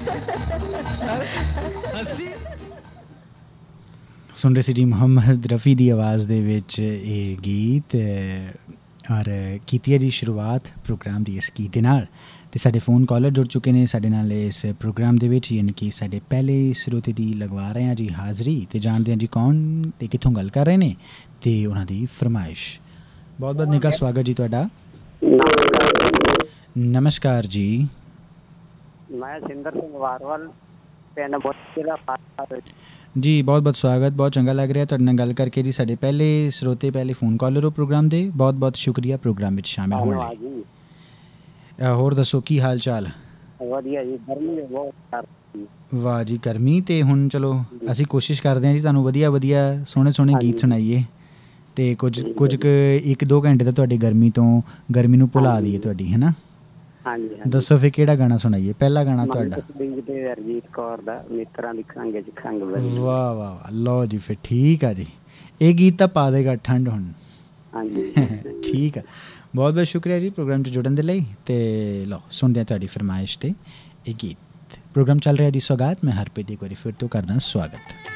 ਸੁਣ ਰਹੇ ਸੀ ਜੀ ਮੁਹੰਮਦ ਰਫੀ ਦੀ ਆਵਾਜ਼ ਦੇ ਵਿੱਚ ਇਹ ਗੀਤ ਔਰ ਕੀਤੀ ਹੈ ਜੀ ਸ਼ੁਰੂਆਤ ਪ੍ਰੋਗਰਾਮ ਦੀ ਇਸ ਗੀਤ ਦੇ ਨਾਲ। ਅਤੇ ਸਾਡੇ ਫੋਨ ਕਾਲਰ ਜੁੜ ਚੁੱਕੇ ਨੇ ਸਾਡੇ ਨਾਲ ਇਸ ਪ੍ਰੋਗਰਾਮ ਦੇ ਵਿੱਚ, ਯਾਨੀ ਕਿ ਸਾਡੇ ਪਹਿਲੇ ਸਰੋਤੇ ਦੀ ਲਗਵਾ ਰਹੇ ਹਾਂ ਜੀ ਹਾਜ਼ਰੀ ਅਤੇ ਜਾਣਦੇ ਹਾਂ ਜੀ ਕੌਣ ਅਤੇ ਕਿੱਥੋਂ ਗੱਲ ਕਰ ਰਹੇ ਨੇ ਅਤੇ ਉਹਨਾਂ ਦੀ ਫਰਮਾਇਸ਼। ਬਹੁਤ ਬਹੁਤ ਨਿੱਘਾ ਸਵਾਗਤ ਜੀ ਤੁਹਾਡਾ। ਨਮਸਕਾਰ ਜੀ। ਮੈਂ ਸਿੰਦਰ ਸਿੰਘ ਵਾਰਵਾਲ, ਪਿੰਡ ਜ਼ਿਲ੍ਹਾ ਫਾਜ਼ਿਲਕਾ ਜੀ। ਬਹੁਤ ਬਹੁਤ ਸਵਾਗਤ, ਬਹੁਤ ਚੰਗਾ ਲੱਗ ਰਿਹਾ ਤੁਹਾਡੇ ਨਾਲ ਗੱਲ ਕਰਕੇ ਜੀ। ਸਾਡੇ ਪਹਿਲੇ ਸਰੋਤੇ, ਪਹਿਲੇ ਫੋਨ ਕਾਲਰ ਹੋ ਪ੍ਰੋਗਰਾਮ ਦੇ, ਬਹੁਤ ਬਹੁਤ ਸ਼ੁਕਰੀਆ ਪ੍ਰੋਗਰਾਮ ਵਿੱਚ ਸ਼ਾਮਿਲ ਹੋਣ ਲਈ। ਹੋਰ ਦੱਸੋ ਕੀ ਹਾਲ ਚਾਲ? ਵਧੀਆ ਜੀ, ਗਰਮੀ ਬਹੁਤ। ਵਾਹ ਜੀ, ਗਰਮੀ ਤੇ ਹੁਣ ਚਲੋ ਅਸੀਂ ਕੋਸ਼ਿਸ਼ ਕਰਦੇ ਹਾਂ ਜੀ ਤੁਹਾਨੂੰ ਵਧੀਆ ਵਧੀਆ ਸੋਹਣੇ ਸੋਹਣੇ ਗੀਤ ਸੁਣਾਈਏ ਅਤੇ ਕੁਝ ਕੁ 1-2 ਘੰਟੇ ਤਾਂ ਤੁਹਾਡੀ ਗਰਮੀ ਨੂੰ ਭੁਲਾ ਦਈਏ ਤੁਹਾਡੀ, ਹੈ ਨਾ। ਦੱਸੋ ਫਿਰ ਕਿਹੜਾ ਗਾਣਾ ਸੁਣਾਈਏ? ਪਹਿਲਾ ਗਾਣਾ ਤੁਹਾਡਾ। ਹਰਜੀਤ ਕੌਰ ਦਾ ਮਿੱਤਰਾਂ ਦੀ ਖੰਘ 'ਚ ਖੰਘ। ਵਾਹ ਵਾਹ, ਲਓ ਜੀ ਫਿਰ ਠੀਕ ਆ ਜੀ, ਇਹ ਗੀਤ ਤਾਂ ਪਾ ਦੇਗਾ ਠੰਡ ਹੁਣ। ਠੀਕ ਆ, ਬਹੁਤ ਬਹੁਤ ਸ਼ੁਕਰੀਆ ਜੀ ਪ੍ਰੋਗਰਾਮ 'ਚ ਜੁੜਨ ਦੇ ਲਈ। ਅਤੇ ਲਓ ਸੁਣਦੇ ਹਾਂ ਤੁਹਾਡੀ ਫਰਮਾਇਸ਼ 'ਤੇ ਇਹ ਗੀਤ। ਪ੍ਰੋਗਰਾਮ ਚੱਲ ਰਿਹਾ ਜੀ ਸੌਗਾਤ, ਮੈਂ ਹਰਪ੍ਰੀਤ ਇੱਕ ਵਾਰੀ ਫਿਰ ਤੋਂ ਕਰਦਾ ਸਵਾਗਤ।